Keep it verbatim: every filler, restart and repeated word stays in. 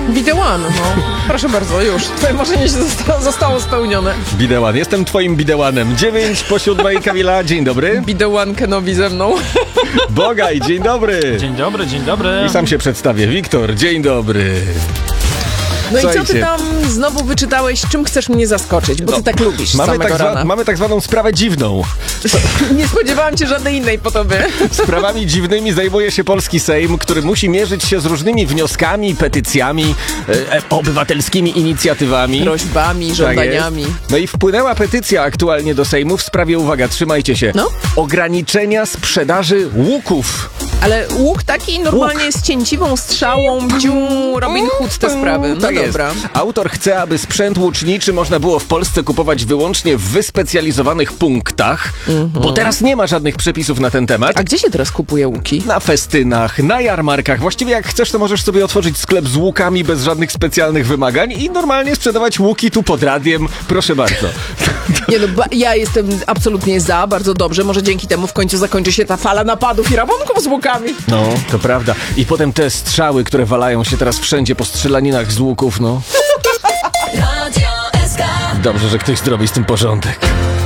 Bidełan, no. Proszę bardzo, już. Twoje marzenie się zosta- zostało spełnione. Bidełan, jestem twoim bidełanem. Dziewięć po siódmej, Kamila, dzień dobry. Bidełan Kenobi ze mną. Bogaj, dzień dobry. Dzień dobry, dzień dobry. I sam się przedstawię. Wiktor, dzień dobry. No Słuchajcie. i co ty tam znowu wyczytałeś? Czym chcesz mnie zaskoczyć? Bo No, ty tak lubisz Mamy samego tak, zwa- rana. mamy tak zwaną sprawę dziwną. Nie spodziewałam się żadnej innej po tobie. Sprawami dziwnymi zajmuje się polski Sejm, który musi mierzyć się z różnymi wnioskami, petycjami, e, obywatelskimi inicjatywami. Prośbami, żądaniami. Tak jest. No i wpłynęła petycja aktualnie do Sejmu w sprawie, uwaga, trzymajcie się, No? ograniczenia sprzedaży łuków. Ale łuk taki normalnie z cięciwą strzałą, bdziu, Robin Hood te sprawy. No tak dobra. Jest. Autor chce, aby sprzęt łuczniczy można było w Polsce kupować wyłącznie w wyspecjalizowanych punktach, mm-hmm. bo teraz nie ma żadnych przepisów na ten temat. A gdzie się teraz kupuje łuki? Na festynach, na jarmarkach. Właściwie jak chcesz, to możesz sobie otworzyć sklep z łukami bez żadnych specjalnych wymagań i normalnie sprzedawać łuki tu pod radiem. Proszę bardzo. Nie no, ba- ja jestem absolutnie za, bardzo dobrze. Może dzięki temu w końcu zakończy się ta fala napadów i rabunków z łukami. No, to prawda. I potem te strzały, które walają się teraz wszędzie po strzelaninach z łuków, no. Dobrze, że ktoś zrobi z tym porządek.